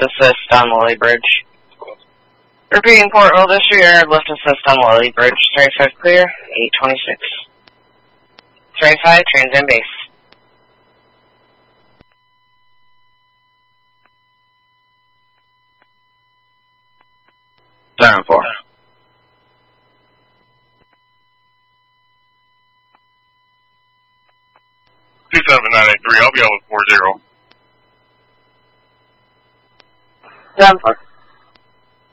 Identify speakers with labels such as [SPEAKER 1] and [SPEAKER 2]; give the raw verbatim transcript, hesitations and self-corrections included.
[SPEAKER 1] assist on Lily Bridge. Repeating Port Roll disregard, lift assist on Lily Bridge. thirty-five clear, eight twenty-six. thirty-five, trains in base.
[SPEAKER 2] seven four.
[SPEAKER 3] two seven nine eight three, I'll be out with four zero.
[SPEAKER 1] seven four.